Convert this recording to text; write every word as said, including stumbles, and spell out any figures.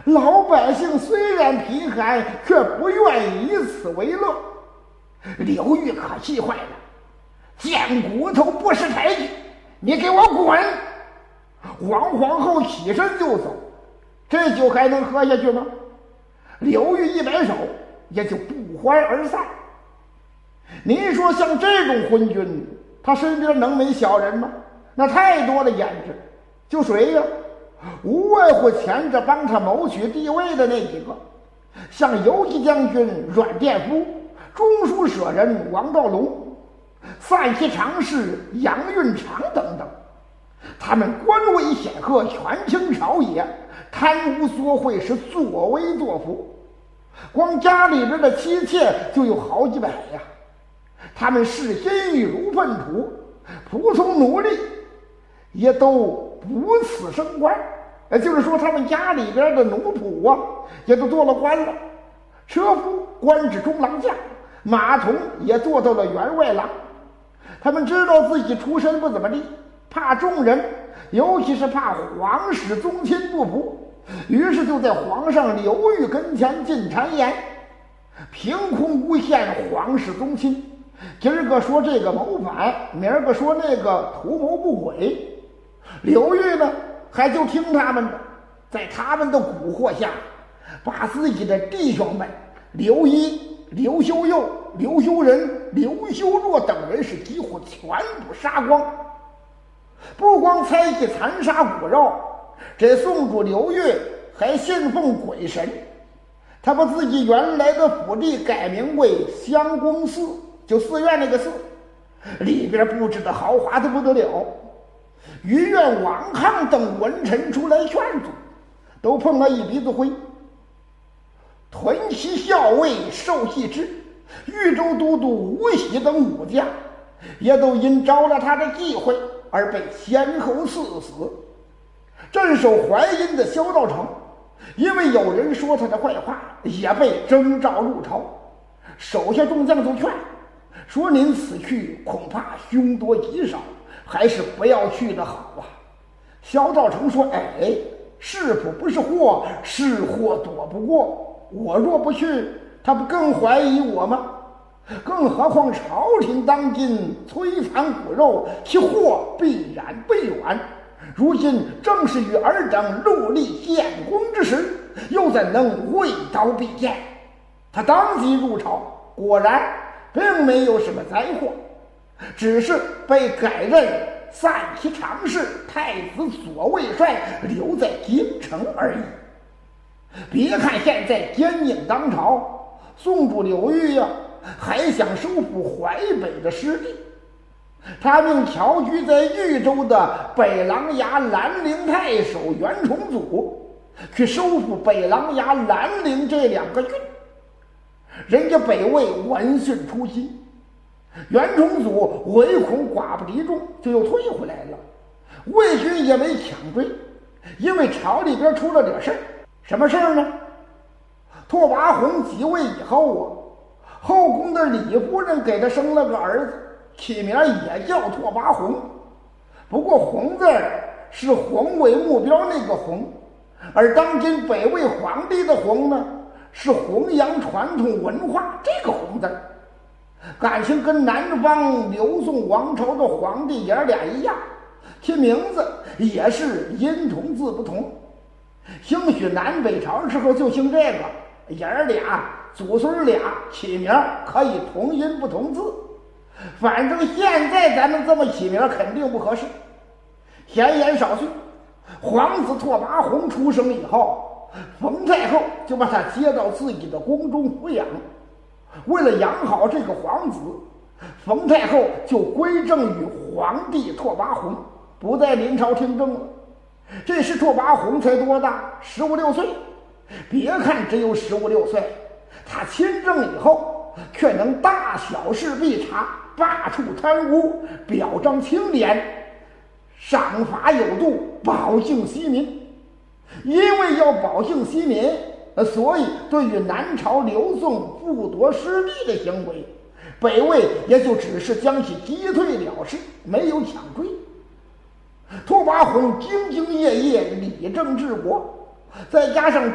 老百姓虽然贫寒，却不愿意以此为乐。刘裕可气坏了，贱骨头不识抬举，你给我滚！黄皇后起身就走，这酒还能喝下去吗？刘裕一摆手，也就不欢而散。您说像这种昏君，他身边能没小人吗？那太多的胭脂，就谁呀？无外乎前着帮他谋取地位的那几个，像游击将军阮殿夫、中书舍人王兆龙、散骑常侍杨运长等等。他们官威显赫，权倾朝野，贪污索贿是作威作福，光家里边的妻妾就有好几百呀。他们视金玉如粪土，普通奴隶也都不此升官，也就是说他们家里边的奴仆啊也都做了官了，车夫官至中郎将，马童也做到了员外郎。他们知道自己出身不怎么地，怕众人，尤其是怕皇室宗亲不服，于是就在皇上刘裕跟前进谗言，凭空诬陷皇室宗亲。今儿个说这个谋反，明儿个说那个图谋不轨。刘裕呢还就听他们的，在他们的蛊惑下，把自己的弟兄们刘一、刘修佑、刘修仁、刘修若等人是几乎全部杀光。不光猜忌残杀骨肉，这宋主刘裕还信奉鬼神，他把自己原来的府地改名为襄公寺，就寺院那个寺，里边布置的豪华的不得了。于愿、王亢等文臣出来劝阻，都碰了一鼻子灰。屯骑校尉受系之、豫州都督吴喜等武将，也都因着了他的忌讳而被先后赐死。镇守淮阴的萧道成，因为有人说他的坏话，也被征召入朝。手下众将就劝说，您此去恐怕凶多吉少，还是不要去的好啊。萧道成说，哎，是福不是祸，是祸躲不过，我若不去，他不更怀疑我吗？更何况朝廷当今摧残骨肉，其祸必然不远。如今正是与尔等戮力建功之时，又怎能畏刀必剑？他当即入朝，果然并没有什么灾祸，只是被改任散骑常侍、太子左卫帅，留在京城而已。别看现在奸佞当朝，宋主刘裕呀、啊，还想收复淮北的失地。他命侨居在豫州的北琅琊兰陵太守袁崇祖去收复北琅琊兰陵这两个郡。人家北魏闻讯出击，袁崇祖唯恐寡不敌众，就又退回来了。魏军也没抢追，因为朝里边出了点事儿。什么事儿呢？拓跋宏即位以后啊，后宫的李夫人给他生了个儿子，起名也叫拓跋宏。不过宏字是宏伟目标那个宏，而当今北魏皇帝的宏呢，是弘扬传统文化这个宏字。感情跟南方刘宋王朝的皇帝爷俩一样，其名字也是音同字不同。兴许南北朝时候就兴这个，爷俩祖孙俩起名可以同音不同字，反正现在咱们这么起名肯定不合适。闲言少叙，皇子拓跋宏出生以后，冯太后就把他接到自己的宫中抚养。为了养好这个皇子，冯太后就归正于皇帝拓跋宏，不再临朝听政了。这时拓跋宏才多大？十五六岁。别看只有十五六岁，他亲政以后却能大小事必查，罢黜贪污，表彰清廉，赏罚有度，保境息民。因为要保境息民，所以对于南朝刘宋复夺失地的行为，北魏也就只是将其击退了事，没有抢追。拓跋宏兢兢业业，理政治国，再加上